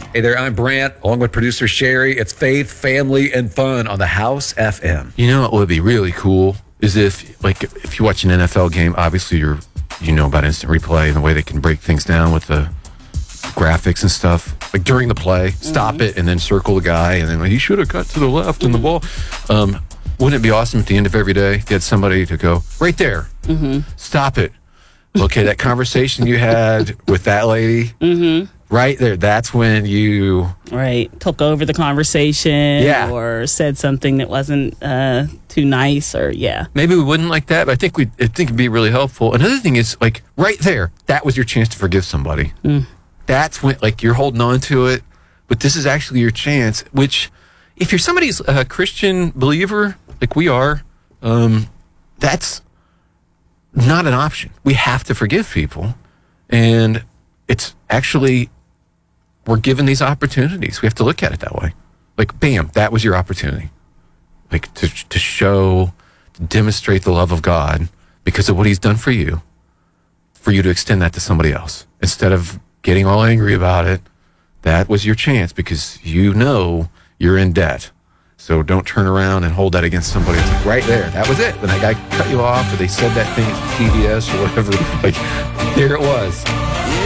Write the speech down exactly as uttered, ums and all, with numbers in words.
Hey there, I'm Brant, along with producer Sherry. It's Faith, Family, and Fun on the House F M. You know what would be really cool is if, like, if you watch an N F L game, obviously you're, you know about instant replay and the way they can break things down with the graphics and stuff. Like during the play, stop mm-hmm. it and then circle the guy, and then like, he should have cut to the left in the ball. Um, wouldn't it be awesome at the end of every day to get somebody to go, right there, mm-hmm. stop it. Okay, that conversation you had with that lady, mm-hmm. right there, that's when you... Right, took over the conversation yeah. or said something that wasn't uh, too nice or, yeah. Maybe we wouldn't like that, but I think we I think it'd be really helpful. Another thing is, like, right there, that was your chance to forgive somebody. Mm. That's when, like, you're holding on to it, but this is actually your chance, which, if you're somebody's a uh, Christian believer, like we are, um, that's not an option. We have to forgive people, and it's actually, we're given these opportunities. We have to look at it that way. Like, bam, that was your opportunity. Like, to to show, to demonstrate the love of God because of what he's done for you, for you to extend that to somebody else. Instead of getting all angry about it, that was your chance because you know you're in debt. So don't turn around and hold that against somebody. It's like, right there, that was it. When that guy cut you off or they said that thing at T V S or whatever, like, there it was.